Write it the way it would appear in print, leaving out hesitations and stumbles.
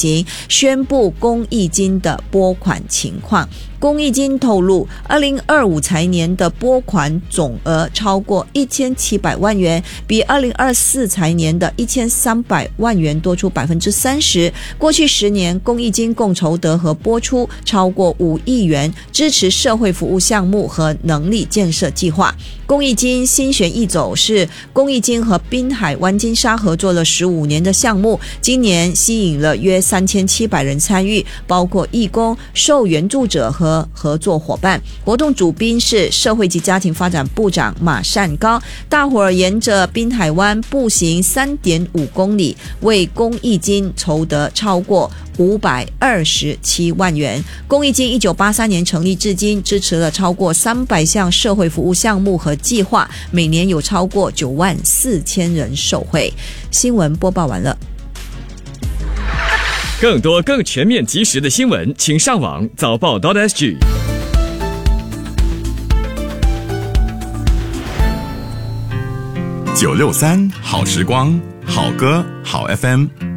行宣布公益金的拨款情况。公益金透露2025财年的拨款总额超过1700万元，比2024财年的1300万元多出 30%。 过去10年公益金共筹得和拨出超过5亿元，支持社会服务项目和能力建设计划。公益金心弦易走是公益金和滨海湾金沙合作了15年的项目，今年吸引了约3700人参与，包括义工、受援助者和合作伙伴。活动主宾是社会及家庭发展部长马善高，大伙儿沿着滨海湾步行 3.5 公里，为公益金筹得超过527万元。公益金1983年成立至今，支持了超过300项社会服务项目和计划，每年有超过94000人受惠。新闻播报完了。 更多更全面及时的新闻，请上网早报.sg。 963好时光，好歌好 FM。